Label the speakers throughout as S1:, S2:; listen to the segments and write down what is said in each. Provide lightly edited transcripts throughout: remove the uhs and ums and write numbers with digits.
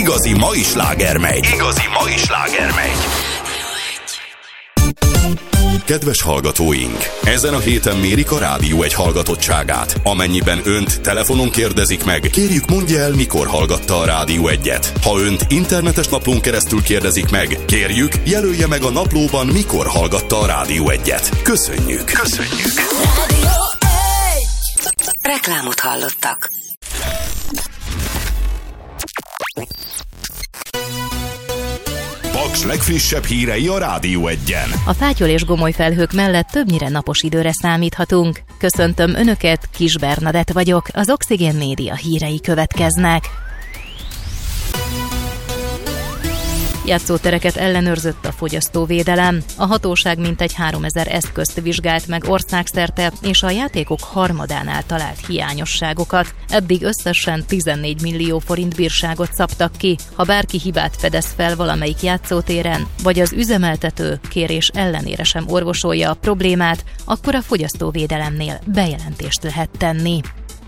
S1: Igazi mai slágermegy. Kedves hallgatóink! Ezen a héten mérik a Rádió Egy hallgatottságát. Amennyiben önt telefonon kérdezik meg, kérjük mondja el, mikor hallgatta a Rádió Egyet. Ha önt internetes naplón keresztül kérdezik meg, kérjük jelölje meg a naplóban, mikor hallgatta a Rádió Egyet. Köszönjük!
S2: Rádió Egy! Reklámot hallottak.
S1: Paks legfrissebb hírei a Rádió Egyen.
S3: A fátyol és gomoly felhők mellett többnyire napos időre számíthatunk. Köszöntöm Önöket, Kis Bernadett vagyok, az Oxigén Média hírei következnek. Játszótereket ellenőrzött a fogyasztóvédelem. A hatóság mintegy 3000 eszközt vizsgált meg országszerte, és a játékok harmadánál talált hiányosságokat. Eddig összesen 14 millió forint bírságot szabtak ki. Ha bárki hibát fedez fel valamelyik játszótéren, vagy az üzemeltető kérés ellenére sem orvosolja a problémát, akkor a fogyasztóvédelemnél bejelentést lehet tenni.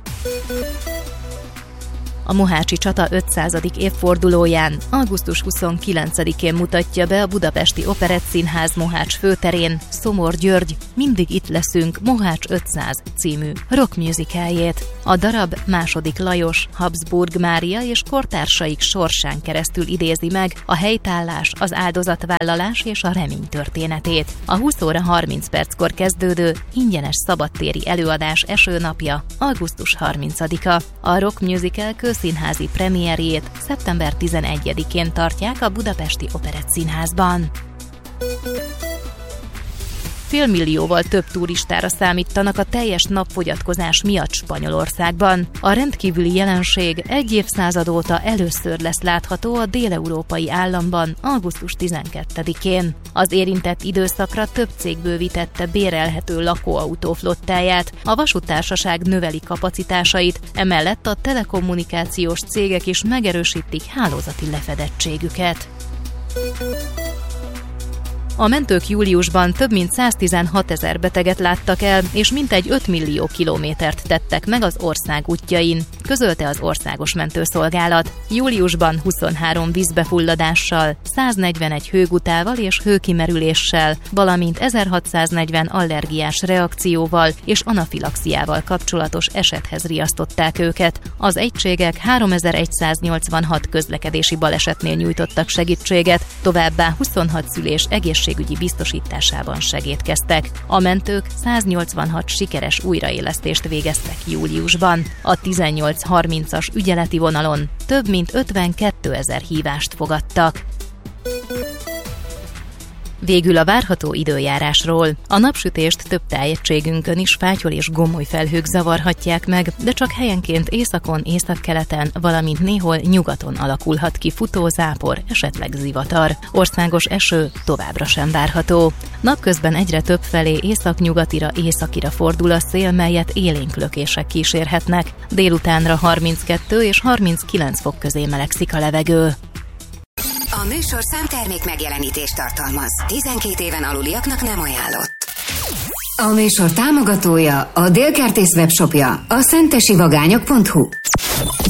S3: A mohácsi csata 500. évfordulóján, augusztus 29-én mutatja be a Budapesti Operettszínház Mohács főterén Szomor György Mindig itt leszünk Mohács 500 című rock musicaljét. A darab II. Lajos, Habsburg Mária és kortársaik sorsán keresztül idézi meg a helytállás, az áldozatvállalás és a remény történetét. A 20 óra 30 perckor kezdődő ingyenes szabadtéri előadás esőnapja augusztus 30-a. A rock musical színházi premierjét szeptember 11-én tartják a Budapesti Operettszínházban. Félmillióval több turistára számítanak a teljes napfogyatkozás miatt Spanyolországban. A rendkívüli jelenség egy évszázad óta először lesz látható a déleurópai államban augusztus 12-én. Az érintett időszakra több cég bővítette bérelhető lakóautó flottáját, a vasúttársaság növeli kapacitásait, emellett a telekommunikációs cégek is megerősítik hálózati lefedettségüket. A mentők júliusban több mint 116 000 beteget láttak el, és mintegy 5 millió kilométert tettek meg az ország útjain, közölte az Országos Mentőszolgálat. Júliusban 23 vízbefulladással, 141 hőgutával és hőkimerüléssel, valamint 1640 allergiás reakcióval és anafilaxiával kapcsolatos esethez riasztották őket. Az egységek 3186 közlekedési balesetnél nyújtottak segítséget, továbbá 26 szülés egészségügyi biztosításában segédkeztek. A mentők 186 sikeres újraélesztést végeztek júliusban. A 1830-as ügyeleti vonalon több mint 52 000 hívást fogadtak. Végül a várható időjárásról. A napsütést több tájegységünkön is fátyol és gomoly felhők zavarhatják meg, de csak helyenként északon, északkeleten, valamint néhol nyugaton alakulhat ki futózápor, esetleg zivatar. Országos eső továbbra sem várható. Napközben egyre több felé északnyugatira, északira fordul a szél, melyet élénk lökések kísérhetnek. Délutánra 32 és 39 fok közé melegszik a levegő.
S2: A műsor számtermék megjelenítést tartalmaz. 12 éven aluliaknak nem ajánlott. A műsor támogatója, a Dél Kertész webshopja, a szentesivagányok.hu.